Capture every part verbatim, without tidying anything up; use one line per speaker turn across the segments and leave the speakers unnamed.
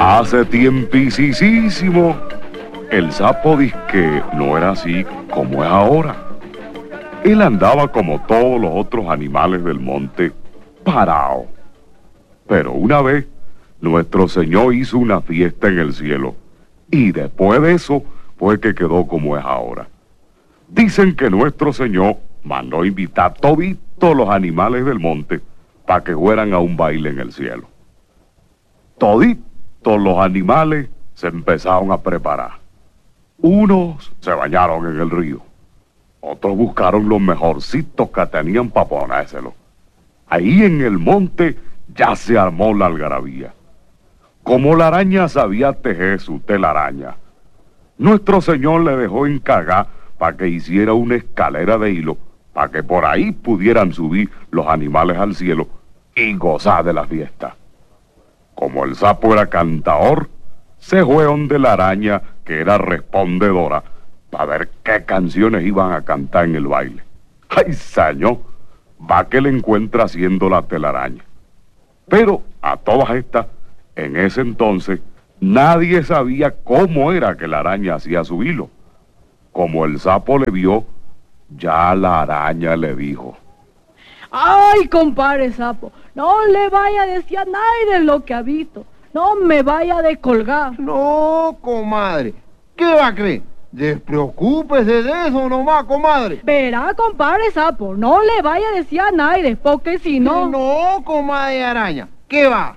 Hace tiempisísimo, el sapo dizque no era así como es ahora. Él andaba como todos los otros animales del monte, parado. Pero una vez, nuestro Señor hizo una fiesta en el cielo, y después de eso fue que quedó como es ahora. Dicen que nuestro Señor mandó invitar toditos los animales del monte para que fueran a un baile en el cielo. Toditos los animales se empezaron a preparar. Unos se bañaron en el río, otros buscaron los mejorcitos que tenían para ponérselo. Ahí en el monte ya se armó la algarabía. Como la araña sabía tejer su telaraña, nuestro Señor le dejó encargar para que hiciera una escalera de hilo para que por ahí pudieran subir los animales al cielo y gozar de la fiesta. Como el sapo era cantador, se fue donde la araña, que era respondedora, para ver qué canciones iban a cantar en el baile. ¡Ay, señor! Va que le encuentra haciendo la telaraña. Pero a todas estas, en ese entonces, nadie sabía cómo era que la araña hacía su hilo. Como el sapo le vio, ya la araña le dijo:
¡Ay, compadre sapo! No le vaya a decir a nadie de lo que ha visto. No me vaya a descolgar.
No, comadre. ¿Qué va a creer? Despreocúpese de eso nomás, comadre.
Verá, compadre sapo, no le vaya a decir a nadie, porque si no...
No, comadre araña. ¿Qué va?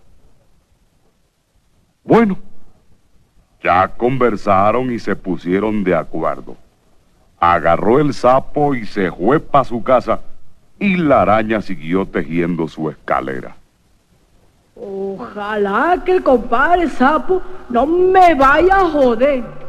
Bueno, ya conversaron y se pusieron de acuerdo. Agarró el sapo y se fue para su casa, y la araña siguió tejiendo su escalera.
Ojalá que el compadre sapo no me vaya a joder.